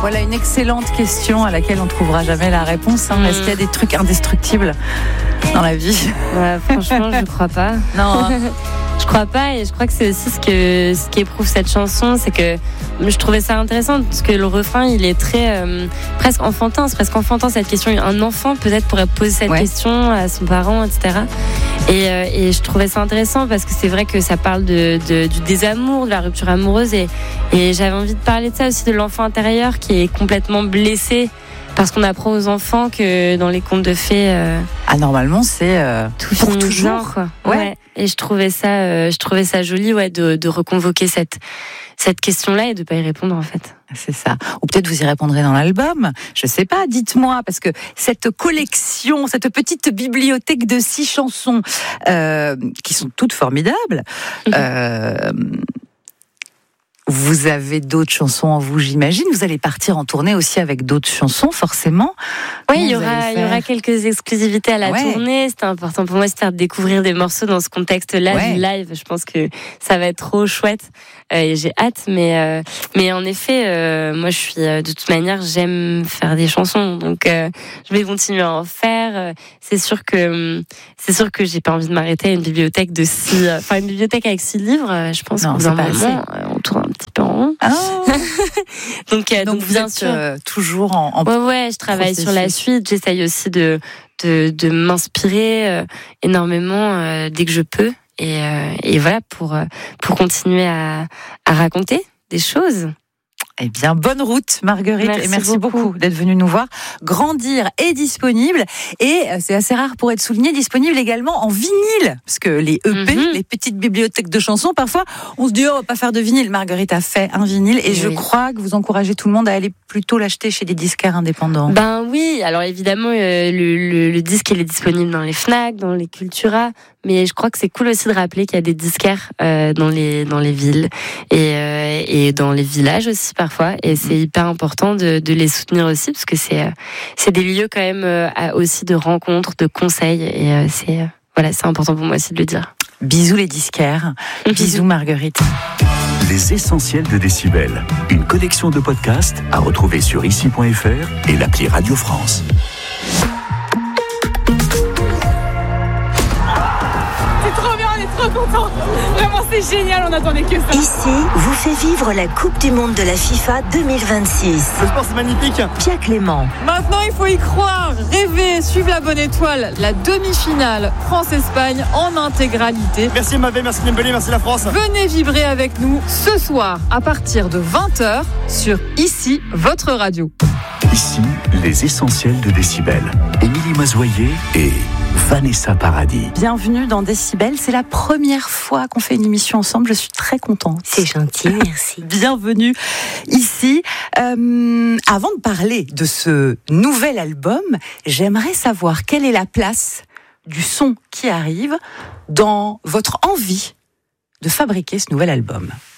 Voilà une excellente question à laquelle on ne trouvera jamais la réponse. Est-ce qu'il y a des trucs indestructibles dans la vie ? Franchement, je crois pas. Non. Je crois pas, et je crois que c'est aussi ce qui éprouve cette chanson, c'est que je trouvais ça intéressant parce que le refrain, il est très presque enfantin. C'est presque enfantin cette question. Un enfant peut-être pourrait poser cette question à son parent, etc. Et je trouvais ça intéressant parce que c'est vrai que ça parle du désamour, de la rupture amoureuse, et j'avais envie de parler de ça aussi, de l'enfant intérieur qui est complètement blessé. Parce qu'on apprend aux enfants que dans les contes de fées, normalement c'est tout pour finit toujours. bien, quoi. Ouais. Et je trouvais ça joli, de reconvoquer cette question-là et de pas y répondre en fait. C'est ça. Ou peut-être vous y répondrez dans l'album. Je sais pas. Dites-moi, parce que cette collection, cette petite bibliothèque de 6 chansons qui sont toutes formidables. Vous avez d'autres chansons en vous, j'imagine. Vous allez partir en tournée aussi avec d'autres chansons, forcément. Oui, il y aura quelques exclusivités à la tournée. C'était important pour moi de faire découvrir des morceaux dans ce contexte-là du live. Je pense que ça va être trop chouette et j'ai hâte. Mais en effet, moi, je suis de toute manière, j'aime faire des chansons, donc je vais continuer à en faire. C'est sûr que j'ai pas envie de m'arrêter à une bibliothèque une bibliothèque avec 6 livres. Je pense qu'au bout d'un moment, on tourne un petit peu en rond. Donc bien sûr, toujours en je travaille sur la suite. J'essaye aussi de m'inspirer énormément dès que je peux, et voilà pour continuer à raconter des choses. Eh bien, bonne route, Marguerite. Merci beaucoup d'être venue nous voir. Grandir est disponible, et c'est assez rare pour être souligné, disponible également en vinyle. Parce que les EP, les petites bibliothèques de chansons, parfois, on se dit, on va pas faire de vinyle. Marguerite a fait un vinyle, et je crois que vous encouragez tout le monde à aller plutôt l'acheter chez des disquaires indépendants. Ben oui, alors évidemment, le disque, il est disponible dans les Fnac, dans les Cultura, mais je crois que c'est cool aussi de rappeler qu'il y a des disquaires dans les villes et dans les villages aussi parfois, et c'est hyper important de les soutenir aussi, parce que c'est des lieux quand même aussi de rencontres, de conseils, et c'est important pour moi aussi de le dire. Bisous les disquaires, bisous Marguerite. Les essentiels de Décibel, une collection de podcasts à retrouver sur ici.fr et l'appli Radio France. Trop content. Vraiment, c'est génial, on attendait que ça. Ici vous fait vivre la Coupe du Monde de la FIFA 2026. Le sport, c'est magnifique. Pia Clément. Maintenant, il faut y croire, rêver, suivre la bonne étoile. La demi-finale France-Espagne en intégralité. Merci Mavé, merci Dembélé, merci la France. Venez vibrer avec nous ce soir à partir de 20h sur Ici, votre radio. Ici, les essentiels de Décibel. Émilie Mazoyer et Vanessa Paradis. Bienvenue dans Décibel. C'est la première fois qu'on fait une émission ensemble. Je suis très contente. C'est gentil, merci. Bienvenue ici. Avant de parler de ce nouvel album, j'aimerais savoir quelle est la place du son qui arrive dans votre envie de fabriquer ce nouvel album.